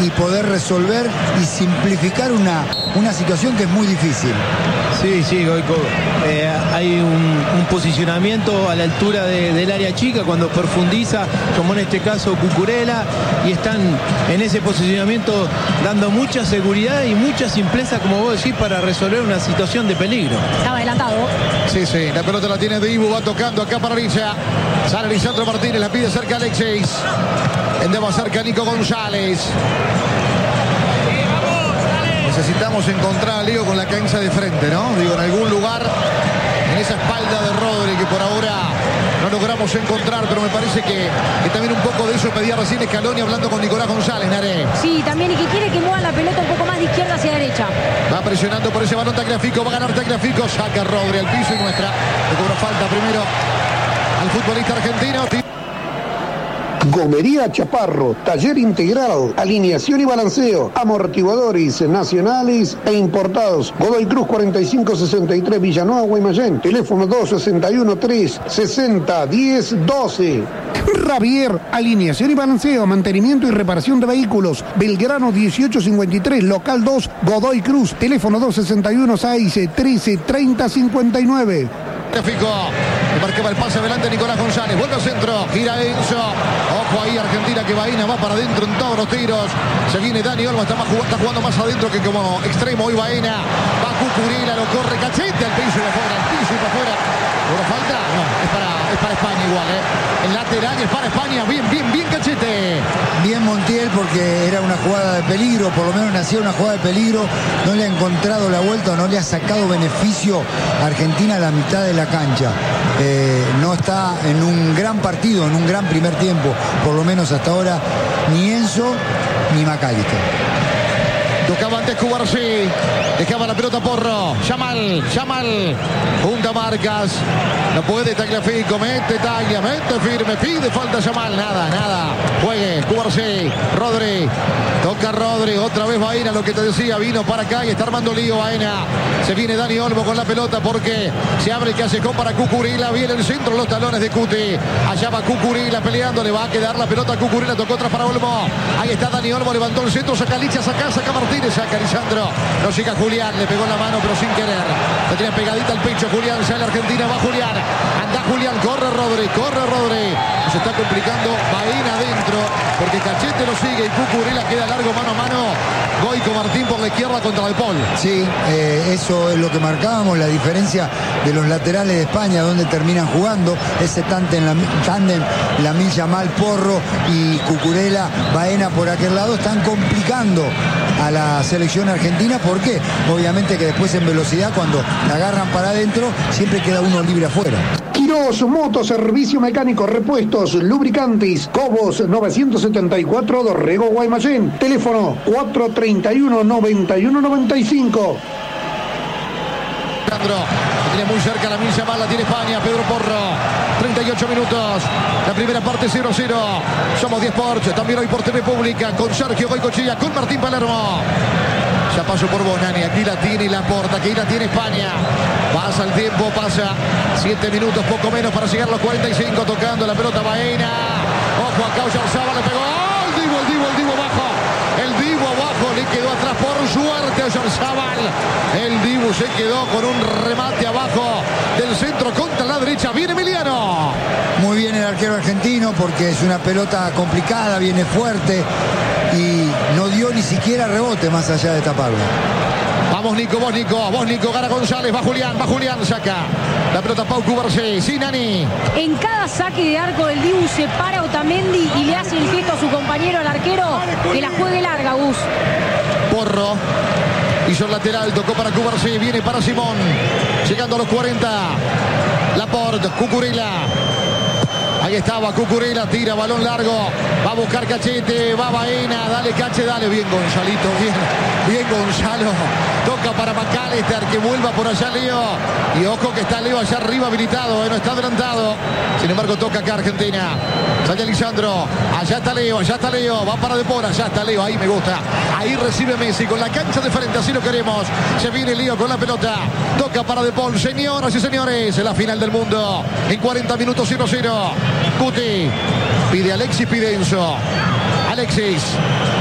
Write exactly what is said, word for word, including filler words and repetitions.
y poder resolver y simplificar una, una situación que es muy difícil. Sí, sí, Goico. Eh, hay un, un posicionamiento a la altura de, del área chica cuando profundiza, como en este caso Cucurella, y están en ese posicionamiento dando mucha seguridad y mucha simpleza, como vos decís, para resolver una situación de peligro. Estaba adelantado. Sí, sí, la pelota la tiene Dibu, va tocando acá para Orilla. Sale Lisandro Martínez, la pide cerca Alexis. Endeva cerca Nico González. Necesitamos encontrar a Leo con la cancha de frente, ¿no? Digo, en algún lugar, en esa espalda de Rodri, que por ahora no logramos encontrar, pero me parece que, que también un poco de eso pedía recién Scaloni hablando con Nicolás González, Naré. Sí, también, y que quiere que mueva la pelota un poco más de izquierda hacia derecha. Va presionando por ese balón Tagliafico, va a ganar Tagliafico, saca Rodri al piso y muestra. Le cobra falta primero al futbolista argentino. Gomería Chaparro, taller integral, alineación y balanceo, amortiguadores nacionales e importados. Godoy Cruz cuarenta y cinco sesenta y tres Villanueva, Guaymallén. Teléfono dos sesenta y uno, tres sesenta, diez, doce. Ravier, alineación y balanceo, mantenimiento y reparación de vehículos. Belgrano dieciocho cincuenta y tres, local dos, Godoy Cruz. Teléfono dos sesenta y uno, seis trece, treinta cincuenta y nueve. Fico, marcaba el pase adelante Nicolás González, vuelve al centro, gira Enzo, ojo ahí Argentina que Baena va para adentro en todos los tiros, se viene Dani Olmo, está, más jugando, está jugando más adentro que como extremo, hoy Baena, va Cucurella, lo corre Cachete al piso y afuera, al piso y para afuera, ¿por falta? No, es para, es para España igual, ¿eh? El lateral es para España, bien, bien, bien Cachete. Bien Montiel porque era una jugada de peligro, por lo menos nacía una jugada de peligro, no le ha encontrado la vuelta, no le ha sacado beneficio a Argentina a la mitad de la cancha. Eh, no está en un gran partido, en un gran primer tiempo, por lo menos hasta ahora, ni Enzo ni McAllister. Tocaba antes Cubarsí, dejaba la pelota Porro, Yamal, Yamal, junta marcas, no puede Tagliafico, mete Taglia, mete firme, pide falta Yamal, nada, nada, juegue, Cubarsí, Rodri, toca Rodri, otra vez Baena, lo que te decía, vino para acá y está armando lío Baena, se viene Dani Olmo con la pelota porque se abre que hace con para Cucurella, viene el centro, los talones de Cuti, allá va Cucurella peleando, le va a quedar la pelota a Cucurella, tocó otra para Olmo, ahí está Dani Olmo, levantó el centro, saca Licha, saca, saca Martínez, saca Lisandro, no llega Julián, le pegó en la mano pero sin querer, la tiene pegadita al pecho Julián, sale Argentina, va Julián, anda Julián, corre Rodri, corre Rodri, se está complicando Baena adentro, porque Cachete lo sigue y Cucurella queda largo mano a mano, Goico Martín por la izquierda contra el Paul. Sí, eh, eso es lo que marcábamos, la diferencia de los laterales de España, donde terminan jugando, ese tándem, la, tándem, Lamine Yamal, Porro y Cucurella, Baena por aquel lado, están complicando a la selección argentina, porque obviamente que después en velocidad cuando la agarran para adentro siempre queda uno libre afuera. Quirós, moto, servicio mecánico, repuestos, lubricantes, Cobos novecientos setenta y cuatro, Dorrego, Guaymallén. Teléfono cuatro treinta y uno, noventa y uno, noventa y cinco. Sandro, tiene muy cerca la milla mal, la tiene España, Pedro Porro, treinta y ocho minutos, la primera parte cero cero, somos diez Porsche, también hoy por T V Pública, con Sergio Goicochea, con Martín Palermo. Ya pasó por vos, Nani, aquí la tiene y la porta, aquí la tiene España. Pasa el tiempo, pasa siete minutos, poco menos para llegar a los cuarenta y cinco, tocando la pelota Baena. Ojo acá, Oyarzabal le pegó, ¡oh! el Divo, el Divo, el Divo abajo. El Divo abajo, le quedó atrás por suerte a Oyarzabal. El Divo se quedó con un remate abajo del centro contra la derecha. Viene Emiliano. Muy bien el arquero argentino porque es una pelota complicada, viene fuerte y no dio ni siquiera rebote más allá de taparlo. Vamos Nico, vos Nico, vos Nico, Gara González, va Julián, va Julián, saca la pelota Pau Cubarsí, sí, Nani. En cada saque de arco del Dibu se para Otamendi y le hace el gesto a su compañero, al arquero, que la juegue larga, Gus. Porro hizo el lateral, tocó para Cubarsí, viene para Simón, llegando a los cuarenta, Laporte, Cucurella. Ahí estaba Cucurella, tira balón largo, va a buscar Cachete, va Baena, dale Cache, dale, bien Gonzalito, bien, bien Gonzalo, toca para McAllister, que vuelva por allá Leo, y ojo que está Leo allá arriba habilitado, eh, no está adelantado, sin embargo toca acá Argentina, sale Lisandro, allá está Leo, allá está Leo, va para Depor, allá está Leo, ahí me gusta, ahí recibe Messi, con la cancha de frente, así lo queremos, se viene Leo con la pelota, toca para Depor, señoras y señores, en la final del mundo, en cuarenta minutos cero cero. Cuti, pide Alexis, pide Enzo. Alexis,